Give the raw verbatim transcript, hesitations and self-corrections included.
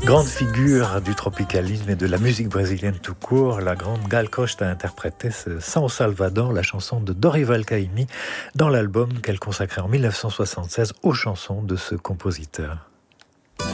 Grande figure du tropicalisme et de la musique brésilienne tout court, la grande Gal Costa a interprété São Salvador, la chanson de Dorival Caymmi, dans l'album qu'elle consacrait en mille neuf cent soixante-seize aux chansons de ce compositeur.